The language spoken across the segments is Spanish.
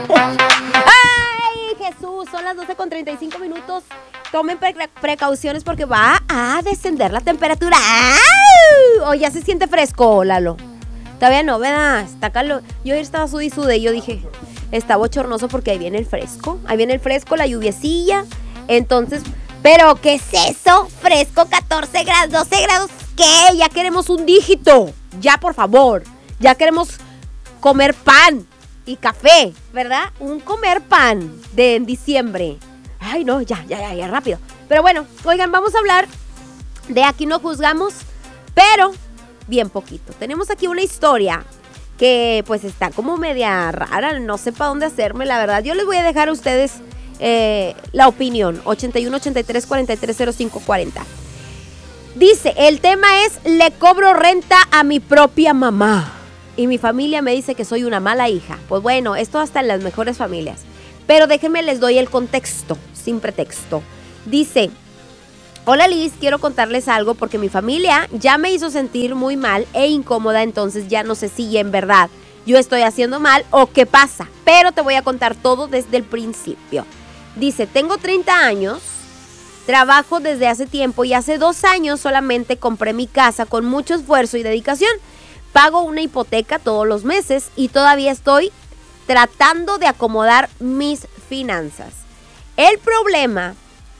¡Ay, Jesús! Son las 12:35. Tomen precauciones porque va a descender la temperatura. ¡Au! O ya se siente fresco, Lalo. Todavía no, ¿verdad? Está calor. Yo ayer estaba sude y sude y yo dije, está bochornoso porque ahí viene el fresco. Ahí viene el fresco, la lluviecilla. Entonces, ¿pero qué es eso? Fresco, 14 grados, 12 grados. ¿Qué? Ya queremos un dígito. Ya, por favor. Ya queremos comer pan y café, ¿verdad? Un comer pan en diciembre. Ay, no, ya, rápido. Pero bueno, oigan, vamos a hablar de Aquí no juzgamos, pero bien poquito. Tenemos aquí una historia que pues está como media rara, no sé para dónde hacerme, la verdad. Yo les voy a dejar a ustedes la opinión, 81 83 43 05 40. Dice, el tema es, le cobro renta a mi propia mamá y mi familia me dice que soy una mala hija. Pues bueno, esto hasta en las mejores familias. Pero déjenme les doy el contexto, sin pretexto. Dice, hola Liz, quiero contarles algo porque mi familia ya me hizo sentir muy mal e incómoda, entonces ya no sé si en verdad yo estoy haciendo mal o qué pasa. Pero te voy a contar todo desde el principio. Dice, tengo 30 años, trabajo desde hace tiempo y hace 2 años solamente compré mi casa con mucho esfuerzo y dedicación. Pago una hipoteca todos los meses y todavía estoy tratando de acomodar mis finanzas. El problema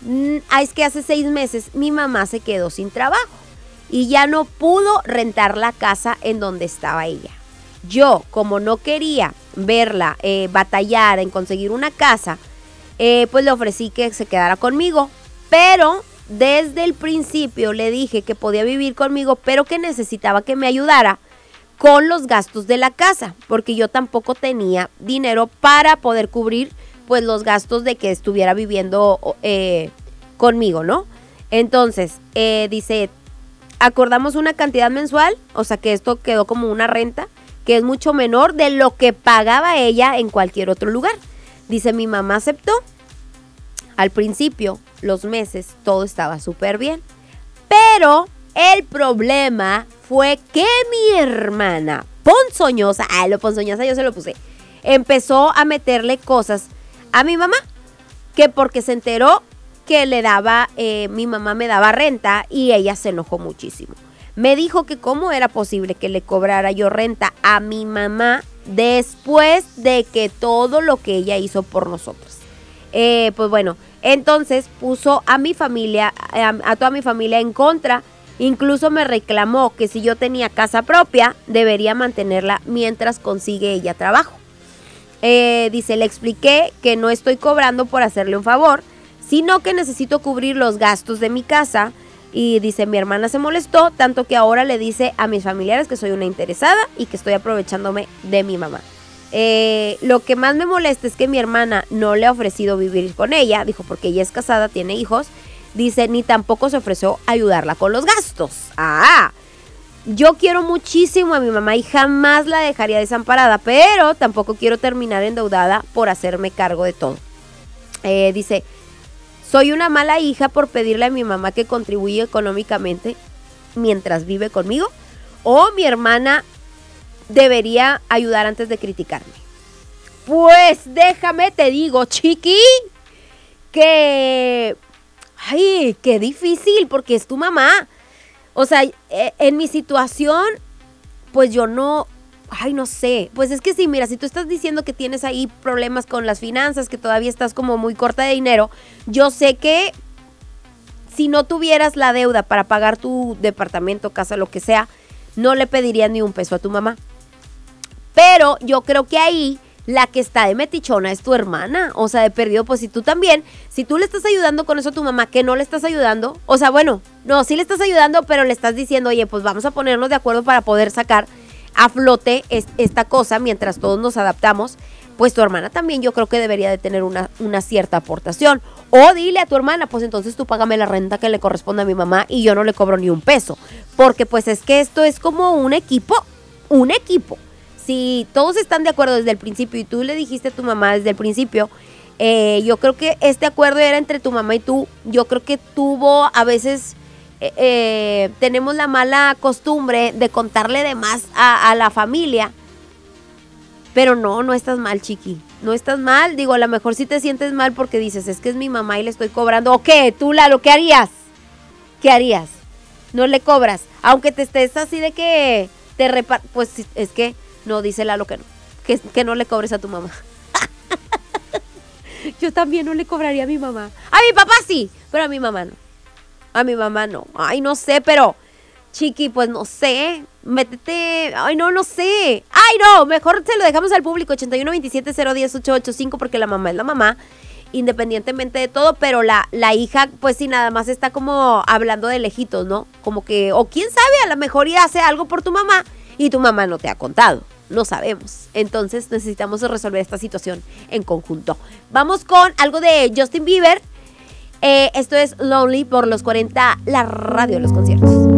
es que hace 6 meses mi mamá se quedó sin trabajo y ya no pudo rentar la casa en donde estaba ella. Yo, como no quería verla batallar en conseguir una casa, pues le ofrecí que se quedara conmigo, pero desde el principio le dije que podía vivir conmigo, pero que necesitaba que me ayudara con los gastos de la casa, porque yo tampoco tenía dinero para poder cubrir pues los gastos de que estuviera viviendo conmigo, ¿no? Entonces, dice, acordamos una cantidad mensual, o sea que esto quedó como una renta, que es mucho menor de lo que pagaba ella en cualquier otro lugar. Dice, mi mamá aceptó. Al principio, los meses, todo estaba súper bien, pero el problema fue que mi hermana ponzoñosa, lo ponzoñosa yo se lo puse, empezó a meterle cosas a mi mamá, que porque se enteró que le daba, mi mamá me daba renta y ella se enojó muchísimo. Me dijo que cómo era posible que le cobrara yo renta a mi mamá después de que todo lo que ella hizo por nosotros. Pues bueno, entonces puso a mi familia, a toda mi familia en contra. Incluso me reclamó que si yo tenía casa propia, debería mantenerla mientras consigue ella trabajo. Dice, le expliqué que no estoy cobrando por hacerle un favor, sino que necesito cubrir los gastos de mi casa. Y dice, mi hermana se molestó, tanto que ahora le dice a mis familiares que soy una interesada y que estoy aprovechándome de mi mamá. Lo que más me molesta es que mi hermana no le ha ofrecido vivir con ella, dijo, porque ella es casada, tiene hijos. Dice, ni tampoco se ofreció ayudarla con los gastos. Yo quiero muchísimo a mi mamá y jamás la dejaría desamparada, pero tampoco quiero terminar endeudada por hacerme cargo de todo. Dice, soy una mala hija por pedirle a mi mamá que contribuya económicamente mientras vive conmigo, o mi hermana debería ayudar antes de criticarme. Pues déjame te digo, chiqui, que ay, qué difícil, porque es tu mamá. O sea, en mi situación, pues yo no sé. Pues es que sí, mira, si tú estás diciendo que tienes ahí problemas con las finanzas, que todavía estás como muy corta de dinero, yo sé que si no tuvieras la deuda para pagar tu departamento, casa, lo que sea, no le pedirías ni un peso a tu mamá. Pero yo creo que ahí la que está de metichona es tu hermana, o sea, de perdido, pues si tú también, si tú le estás ayudando con eso a tu mamá, que no le estás ayudando, o sea, bueno, no, sí le estás ayudando, pero le estás diciendo, oye, pues vamos a ponernos de acuerdo para poder sacar a flote esta cosa mientras todos nos adaptamos, pues tu hermana también yo creo que debería de tener una cierta aportación. O dile a tu hermana, pues entonces tú págame la renta que le corresponde a mi mamá y yo no le cobro ni un peso, porque pues es que esto es como un equipo. Si todos están de acuerdo desde el principio y tú le dijiste a tu mamá desde el principio, yo creo que este acuerdo era entre tu mamá y tú. Yo creo que tuvo a veces, tenemos la mala costumbre de contarle de más a la familia. Pero no estás mal, chiqui. no estás mal. Digo, a lo mejor sí te sientes mal porque dices, es que es mi mamá y le estoy cobrando. ¿O qué? Tú, Lalo, ¿qué harías? ¿Qué harías? No le cobras. Aunque te estés así de que pues es que no, dice Lalo que no. Que no le cobres a tu mamá. Yo también no le cobraría a mi mamá. A mi papá sí, pero a mi mamá no. A mi mamá no. Ay, no sé, pero chiqui, pues no sé. Métete. Ay, no sé. Ay, no, mejor se lo dejamos al público. 8127010885 porque la mamá es la mamá, independientemente de todo, pero la hija, pues sí, nada más está como hablando de lejitos, ¿no? Como que, o quién sabe, a lo mejor ya hace algo por tu mamá y tu mamá no te ha contado. No sabemos. Entonces necesitamos resolver esta situación en conjunto. Vamos con algo de Justin Bieber. Esto es Lonely por los 40, la radio de los conciertos.